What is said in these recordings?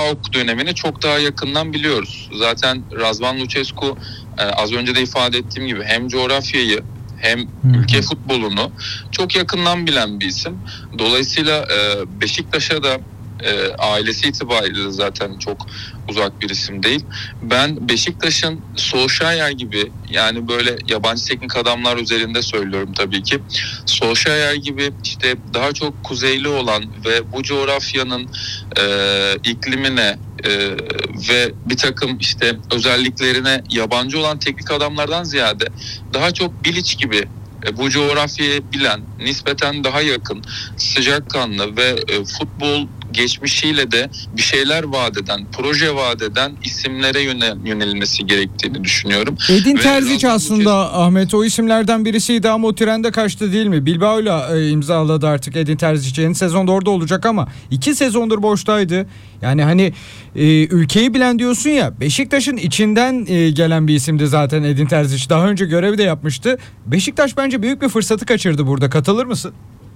PAOK dönemini çok daha yakından biliyoruz. Zaten Razvan Lucescu az önce de ifade ettiğim gibi hem coğrafyayı hem ülke futbolunu çok yakından bilen bir isim. Dolayısıyla Beşiktaş'a da ailesi itibariyle zaten çok uzak bir isim değil. Ben Beşiktaş'ın Solskjaer gibi, yani böyle yabancı teknik adamlar üzerinde söylüyorum tabii ki, Solskjaer gibi işte daha çok kuzeyli olan ve bu coğrafyanın iklimine ve bir takım işte özelliklerine yabancı olan teknik adamlardan ziyade daha çok Bilic gibi bu coğrafyayı bilen, nispeten daha yakın, sıcakkanlı ve futbol geçmişiyle de bir şeyler vaat eden, proje vaat eden isimlere yönelilmesi gerektiğini düşünüyorum. Edin Terzic aslında Ahmet o isimlerden birisiydi ama o trende kaçtı değil mi? Bilbao'yla imzaladı artık Edin Terzic. Yeni sezonda orada olacak ama 2 sezondur boştaydı. Yani hani ülkeyi bilen diyorsun ya, Beşiktaş'ın içinden gelen bir isimdi zaten Edin Terzic. Daha önce görevi de yapmıştı. Beşiktaş bence büyük bir fırsatı kaçırdı burada. Katılır mısın?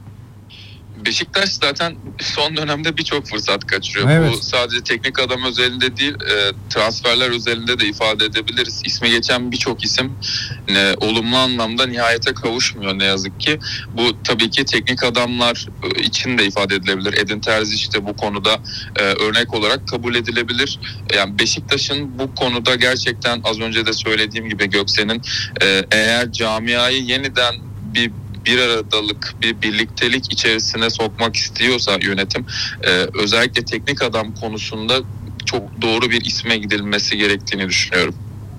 Beşiktaş zaten son dönemde birçok fırsat kaçırıyor. Evet. Bu sadece teknik adam özelinde değil, transferler özelinde de ifade edebiliriz. İsmi geçen birçok isim olumlu anlamda nihayete kavuşmuyor ne yazık ki. Bu tabii ki teknik adamlar için de ifade edilebilir. Edin Terzic de bu konuda örnek olarak kabul edilebilir. Yani Beşiktaş'ın bu konuda gerçekten az önce de söylediğim gibi Göksen'in eğer camiayı yeniden bir aradalık, bir birliktelik içerisine sokmak istiyorsa yönetim, özellikle teknik adam konusunda çok doğru bir isme gidilmesi gerektiğini düşünüyorum.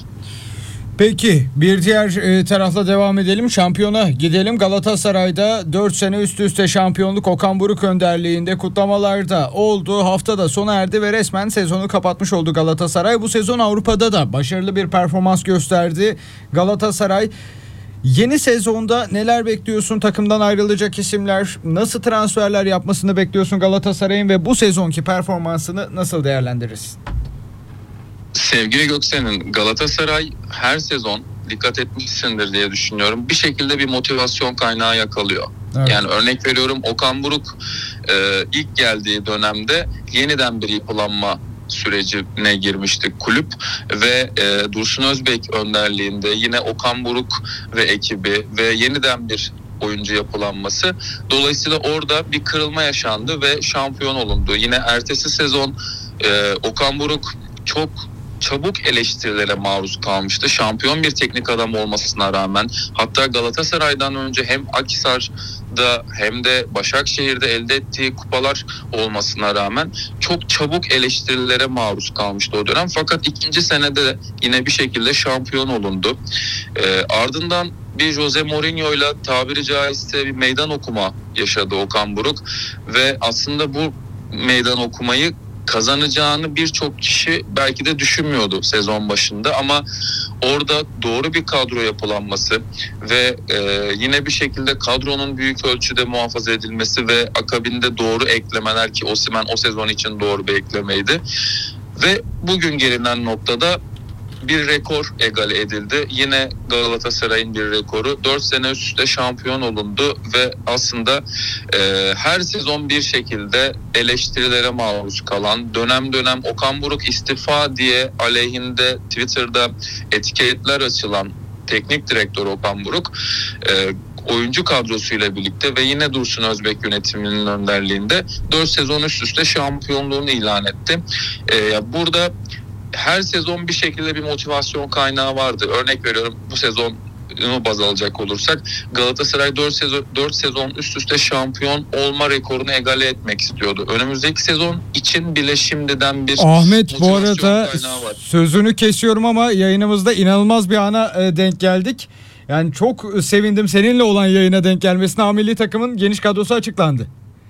Peki bir diğer tarafla devam edelim. Şampiyona gidelim. Galatasaray'da 4 sene üst üste şampiyonluk Okan Buruk önderliğinde kutlamalarda oldu. Haftada sona erdi ve resmen sezonu kapatmış oldu Galatasaray. Bu sezon Avrupa'da da başarılı bir performans gösterdi Galatasaray. Yeni sezonda neler bekliyorsun? Takımdan ayrılacak isimler, nasıl transferler yapmasını bekliyorsun Galatasaray'ın ve bu sezonki performansını nasıl değerlendirirsin? Sevgili Göksen'in, Galatasaray her sezon dikkat etmişsindir diye düşünüyorum. Bir şekilde bir motivasyon kaynağı yakalıyor. Evet. Yani örnek veriyorum, Okan Buruk ilk geldiği dönemde yeniden bir yapılanma sürecine girmişti kulüp ve Dursun Özbek önderliğinde yine Okan Buruk ve ekibi ve yeniden bir oyuncu yapılanması. Dolayısıyla orada bir kırılma yaşandı ve şampiyon olundu. Yine ertesi sezon Okan Buruk çok çabuk eleştirilere maruz kalmıştı. Şampiyon bir teknik adam olmasına rağmen, hatta Galatasaray'dan önce hem Akhisar'da hem de Başakşehir'de elde ettiği kupalar olmasına rağmen çok çabuk eleştirilere maruz kalmıştı o dönem. Fakat ikinci senede de yine bir şekilde şampiyon olundu. Ardından bir Jose Mourinho'yla tabiri caizse bir meydan okuma yaşadı Okan Buruk ve aslında bu meydan okumayı kazanacağını birçok kişi belki de düşünmüyordu sezon başında, ama orada doğru bir kadro yapılanması ve yine bir şekilde kadronun büyük ölçüde muhafaza edilmesi ve akabinde doğru eklemeler, ki Osimhen o sezon için doğru bir eklemeydi ve bugün gelinen noktada bir rekor egale edildi. Yine Galatasaray'ın bir rekoru. 4 sene üst üste şampiyon olundu ve aslında her sezon bir şekilde eleştirilere maruz kalan, dönem dönem Okan Buruk istifa diye aleyhinde Twitter'da etiketler açılan teknik direktör Okan Buruk, oyuncu kadrosuyla birlikte ve yine Dursun Özbek yönetiminin önderliğinde 4 sezon üst üste şampiyonluğunu ilan etti. Burada her sezon bir şekilde bir motivasyon kaynağı vardı. Örnek veriyorum, bu sezon baz alacak olursak Galatasaray 4 sezon üst üste şampiyon olma rekorunu egale etmek istiyordu. Önümüzdeki sezon için bile şimdiden bir Ahmet, bu arada kaynağı var. Sözünü kesiyorum ama yayınımızda inanılmaz bir ana denk geldik. Yani çok sevindim seninle olan yayına denk gelmesine. A milli takımın geniş kadrosu açıklandı.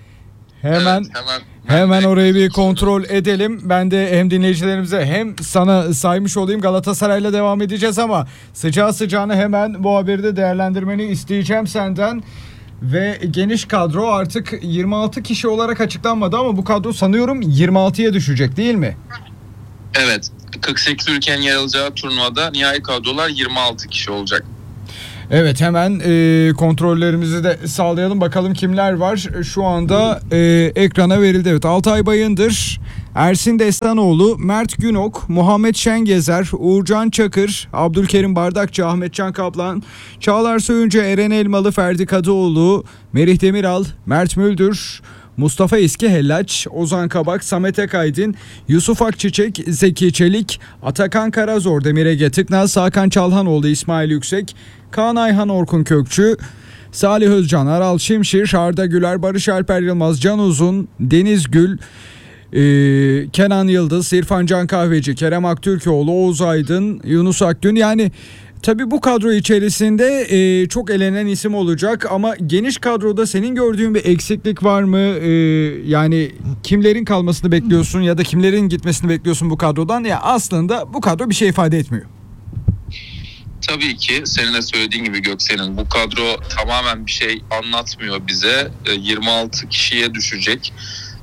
Hemen orayı bir kontrol edelim. Ben de hem dinleyicilerimize hem sana saymış olayım. Galatasaray'la devam edeceğiz ama sıcağı sıcağına hemen bu haberi de değerlendirmeni isteyeceğim senden. Ve geniş kadro artık 26 kişi olarak açıklanmadı ama bu kadro sanıyorum 26'ya düşecek değil mi? Evet. 48 ülkenin yer alacağı turnuvada nihai kadrolar 26 kişi olacak. Evet, hemen kontrollerimizi de sağlayalım. Bakalım kimler var. Şu anda ekrana verildi. Evet, Altay Bayındır, Ersin Destanoğlu, Mert Günok, Muhammed Şengezer, Uğurcan Çakır, Abdülkerim Bardakçı, Ahmetcan Kaplan, Çağlar Söyüncü, Eren Elmalı, Ferdi Kadıoğlu, Merih Demiral, Mert Müldür, Mustafa Eskihellaç, Ozan Kabak, Samet Akaydın, Yusuf Akçiçek, Zeki Çelik, Atakan Karazor, Demir Ege Tıknaz, Hakan Çalhanoğlu, İsmail Yüksek, Kaan Ayhan, Orkun Kökçü, Salih Özcan, Aral Şimşir, Arda Güler, Barış Alper Yılmaz, Can Uzun, Deniz Gül, Kenan Yıldız, İrfan Can Kahveci, Kerem Aktürkoğlu, Oğuz Aydın, Yunus Akgün. Yani tabii bu kadro içerisinde çok elenen isim olacak ama geniş kadroda senin gördüğün bir eksiklik var mı? Yani kimlerin kalmasını bekliyorsun ya da kimlerin gitmesini bekliyorsun bu kadrodan? Ya aslında bu kadro bir şey ifade etmiyor. Tabii ki senin de söylediğin gibi Göksel'in bu kadro tamamen bir şey anlatmıyor bize. 26 kişiye düşecek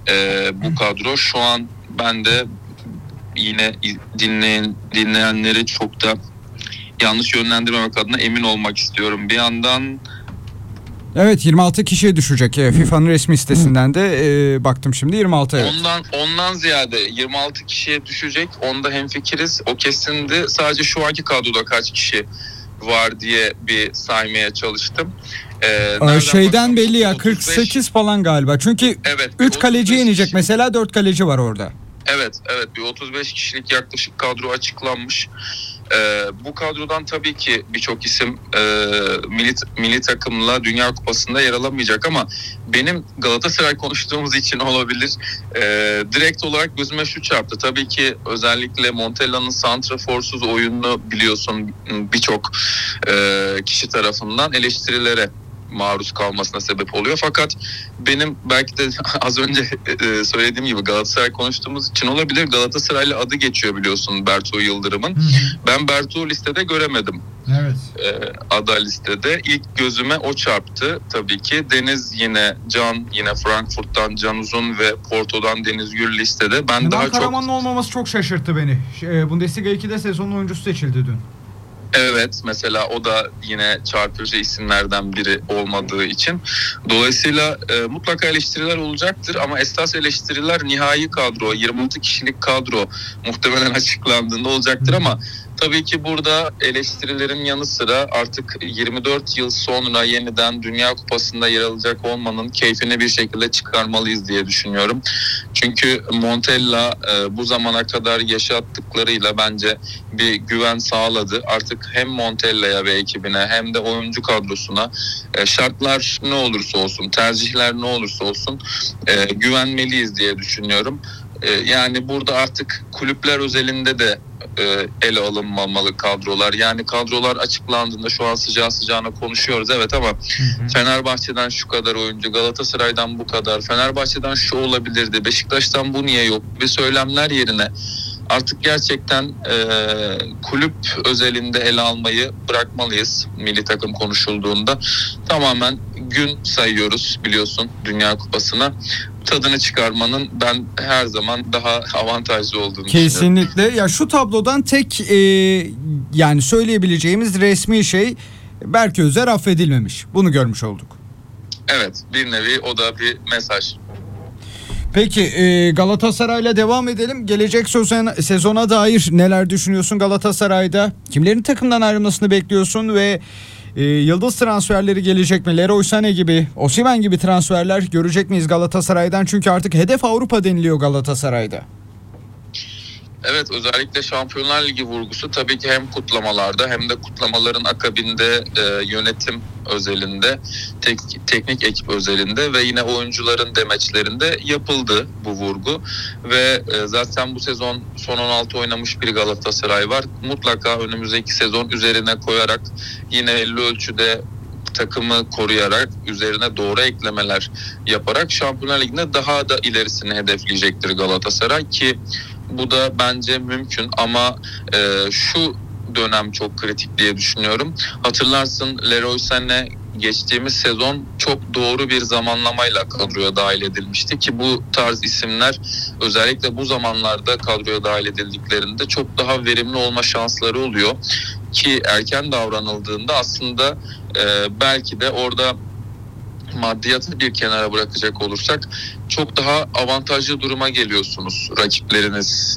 bu kadro. Şu an ben de yine dinleyenleri çok da yanlış yönlendirmemek adına emin olmak istiyorum. Bir yandan evet, 26 kişiye düşecek. FIFA'nın resmi sitesinden de baktım şimdi 26. Evet. Ondan ziyade 26 kişiye düşecek. Onda hemfikiriz. O kesindi. Sadece şu anki kadroda kaç kişi var diye bir saymaya çalıştım. Şeyden belli ya, 48 falan galiba. Çünkü evet, 3 kaleci inecek mesela, 4 kaleci var orada. Evet, bir 35 kişilik yaklaşık kadro açıklanmış. Bu kadrodan tabii ki birçok isim milli takımla Dünya Kupası'nda yer alamayacak ama benim Galatasaray konuştuğumuz için olabilir. Direkt olarak gözüme şu çarptı. Tabii ki özellikle Montella'nın santraforsuz oyununu biliyorsun, birçok kişi tarafından eleştirilere maruz kalmasına sebep oluyor. Fakat benim belki de az önce söylediğim gibi Galatasaray konuştuğumuz için olabilir. Galatasaray'la adı geçiyor biliyorsun Bertu Yıldırım'ın. Ben Bertu'yu listede göremedim. Evet. Ada listede. İlk gözüme o çarptı tabii ki. Deniz yine Frankfurt'tan Can Uzun ve Porto'dan Deniz Gül listede. Ben daha Karaman'ın olmaması çok şaşırttı beni. Bundesliga 2'de sezonun oyuncusu seçildi dün. Evet, mesela o da yine çarpıcı isimlerden biri olmadığı için. Dolayısıyla mutlaka eleştiriler olacaktır ama esas eleştiriler nihai kadro, 26 kişilik kadro muhtemelen açıklandığında olacaktır ama tabii ki burada eleştirilerin yanı sıra artık 24 yıl sonra yeniden Dünya Kupası'nda yer alacak olmanın keyfini bir şekilde çıkarmalıyız diye düşünüyorum. Çünkü Montella bu zamana kadar yaşattıklarıyla bence bir güven sağladı. Artık hem Montella'ya ve ekibine hem de oyuncu kadrosuna şartlar ne olursa olsun, tercihler ne olursa olsun güvenmeliyiz diye düşünüyorum. Yani burada artık kulüpler özelinde de ele alınmamalı kadrolar. Yani kadrolar açıklandığında şu an sıcağı sıcağına konuşuyoruz evet ama Fenerbahçe'den şu kadar oyuncu, Galatasaray'dan bu kadar, Fenerbahçe'den şu olabilirdi, Beşiktaş'tan bu niye yok bir söylemler yerine artık gerçekten kulüp özelinde ele almayı bırakmalıyız milli takım konuşulduğunda. Tamamen gün sayıyoruz biliyorsun Dünya Kupası'na. Tadını çıkarmanın ben her zaman daha avantajlı olduğunu düşünüyorum. Kesinlikle. Ya şu tablodan tek yani söyleyebileceğimiz resmi şey, Berke Özer affedilmemiş. Bunu görmüş olduk. Evet, bir nevi o da bir mesaj. Peki Galatasaray'la devam edelim. Gelecek sezona dair neler düşünüyorsun Galatasaray'da? Kimlerin takımdan ayrılmasını bekliyorsun ve yıldız transferleri gelecek mi? Leroy Sané gibi, Osimhen gibi transferler görecek miyiz Galatasaray'dan? Çünkü artık hedef Avrupa deniliyor Galatasaray'da. Evet, özellikle Şampiyonlar Ligi vurgusu tabii ki hem kutlamalarda hem de kutlamaların akabinde yönetim özelinde, teknik ekip özelinde ve yine oyuncuların demeçlerinde yapıldı bu vurgu. Ve zaten bu sezon son 16 oynamış bir Galatasaray var. Mutlaka önümüzdeki sezon üzerine koyarak yine 50 ölçüde takımı koruyarak, üzerine doğru eklemeler yaparak Şampiyonlar Ligi'nde daha da ilerisini hedefleyecektir Galatasaray ki bu da bence mümkün ama şu dönem çok kritik diye düşünüyorum. Hatırlarsın Leroy Sané geçtiğimiz sezon çok doğru bir zamanlamayla kadroya dahil edilmişti ki bu tarz isimler özellikle bu zamanlarda kadroya dahil edildiklerinde çok daha verimli olma şansları oluyor ki erken davranıldığında aslında belki de orada maddiyatı bir kenara bırakacak olursak çok daha avantajlı duruma geliyorsunuz rakipleriniz